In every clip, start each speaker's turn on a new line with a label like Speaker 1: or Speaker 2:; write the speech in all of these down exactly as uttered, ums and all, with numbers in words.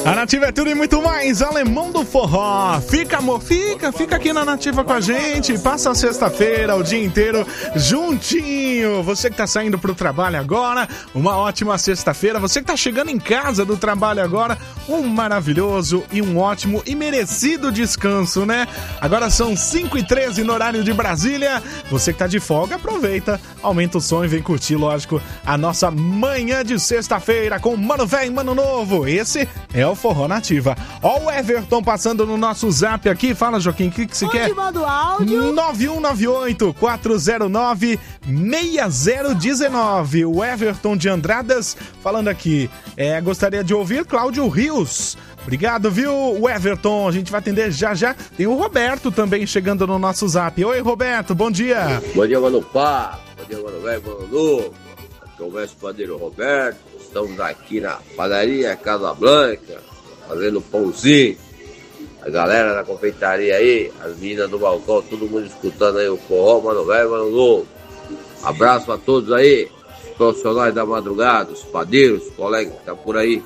Speaker 1: A Nativa é tudo e muito mais, Alemão do Forró. Fica, amor, fica, fica aqui na Nativa com a gente. Passa a sexta-feira, o dia inteiro juntinho. Você que tá saindo pro trabalho agora, uma ótima sexta-feira. Você que tá chegando em casa do trabalho agora, um maravilhoso e um ótimo e merecido descanso, né? Agora são cinco e treze no horário de Brasília. Você que tá de folga, aproveita, aumenta o som e vem curtir, lógico, a nossa manhã de sexta-feira com Mano Véio e Mano Novo. Esse é o Forró Nativa. Ó o Everton passando no nosso zap aqui. Fala, Joaquim, o que, que você quer?
Speaker 2: Manda o áudio.
Speaker 1: nove um nove oito, quatro zero nove, seis zero um nove. O Everton de Andradas falando aqui. É, gostaria de ouvir Cláudio Rios. Obrigado, viu, Everton? A gente vai atender já já. Tem o Roberto também chegando no nosso zap. Oi, Roberto, bom dia.
Speaker 3: Bom dia, Mano Pá. Bom dia, Mano Velho, Mano Novo. Aqui é o mestre padeiro Roberto. Estamos aqui na padaria Casa Blanca, fazendo pãozinho. A galera da confeitaria aí, as meninas do balcão, todo mundo escutando aí o forró, Mano Velho, Mano Novo. Abraço a todos aí, os profissionais da madrugada, os padeiros, os colegas que estão por aí.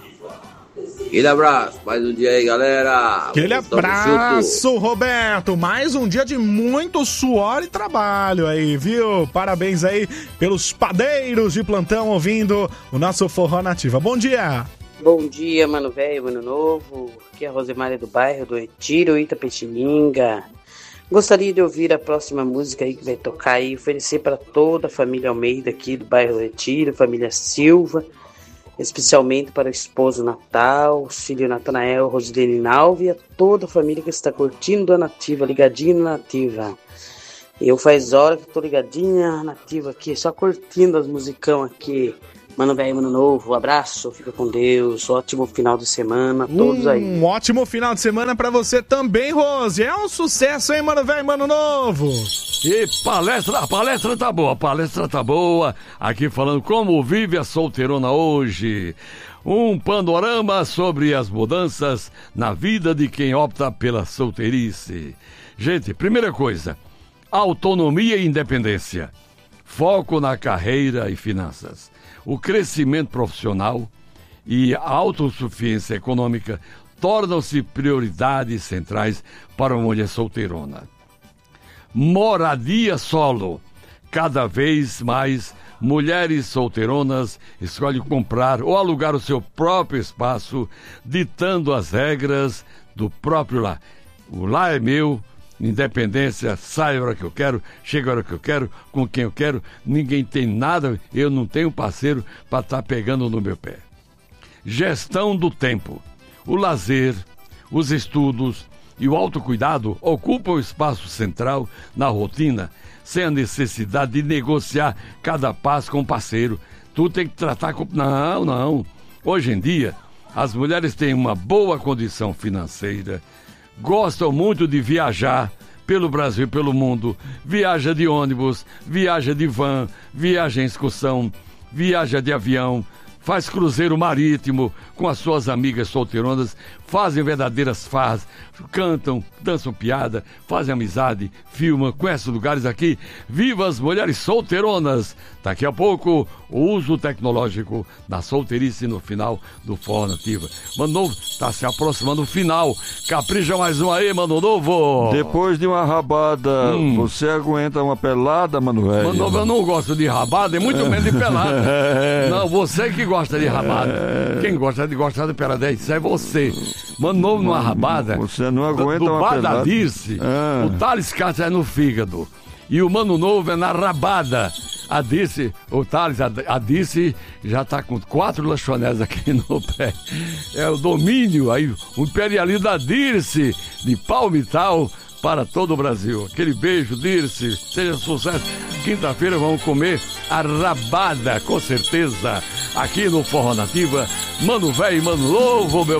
Speaker 3: Aquele abraço, mais um dia aí, galera.
Speaker 1: Aquele abraço, Roberto. Mais um dia de muito suor e trabalho aí, viu? Parabéns aí pelos padeiros de plantão ouvindo o nosso Forró Nativa. Bom dia.
Speaker 4: Bom dia, Mano Velho, Mano Novo. Aqui é a Rosemária do bairro do Retiro, Itapetininga. Gostaria de ouvir a próxima música aí que vai tocar aí, oferecer para toda a família Almeida aqui do bairro do Retiro, família Silva. Especialmente para o esposo Natal, os filhos Natanael, Rosilene Nalve e a toda a família que está curtindo a Nativa, ligadinho na Nativa. Eu faz hora que estou ligadinha na Nativa aqui, só curtindo as musicão aqui. Mano Velho, Mano Novo, abraço, fica com Deus, ótimo final de semana, todos aí.
Speaker 1: Um ótimo final de semana pra você também, Rose. É um sucesso, hein, Mano Velho, Mano Novo.
Speaker 5: E palestra, a palestra tá boa, a palestra tá boa. Aqui falando como vive a solteirona hoje. Um panorama sobre as mudanças na vida de quem opta pela solteirice. Gente, primeira coisa, autonomia e independência. Foco na carreira e finanças. O crescimento profissional e a autossuficiência econômica tornam-se prioridades centrais para uma mulher solteirona. Moradia solo. Cada vez mais mulheres solteironas escolhem comprar ou alugar o seu próprio espaço, ditando as regras do próprio lar. O lar é meu, independência, sai a hora que eu quero, chega a hora que eu quero, com quem eu quero, ninguém tem nada, eu não tenho parceiro para estar pegando no meu pé. Gestão do tempo. O lazer, os estudos e o autocuidado ocupam o espaço central na rotina, sem a necessidade de negociar cada passo com o parceiro. Tu tem que tratar com... Não, não. Hoje em dia, as mulheres têm uma boa condição financeira, gostam muito de viajar pelo Brasil e pelo mundo. Viaja de ônibus, viaja de van, viaja em excursão, viaja de avião, faz cruzeiro marítimo com as suas amigas solteironas, fazem verdadeiras farras, cantam, dançam piada, fazem amizade, filmam, conhecem lugares aqui. Viva as mulheres solteironas! Daqui a pouco, o uso tecnológico na solteirice no final do Forró Nativa. Mano Novo, tá se aproximando do final. Capricha mais um aí, Mano Novo!
Speaker 6: Depois de uma rabada, hum. você aguenta uma pelada, Mano Velho?
Speaker 5: Mano Novo, eu não gosto de rabada, e muito menos de pelada. Não, você que gosta de rabada. Quem gosta de gostar de pelada, isso é você. Mano Novo numa rabada.
Speaker 6: Você não aguenta
Speaker 5: do, do
Speaker 6: uma
Speaker 5: bar
Speaker 6: pelada.
Speaker 5: Da Dirce, ah. O Thales Castro é no fígado. E o Mano Novo é na rabada. A Dirce, o Thales, a, a Dirce já tá com quatro lanchonetes aqui no pé. É o domínio aí, o imperialismo da Dirce, de Palmital para todo o Brasil. Aquele beijo, Dirce, seja sucesso. Quinta-feira vamos comer a rabada, com certeza, aqui no Forró Nativa. Mano Velho e Mano Novo, meu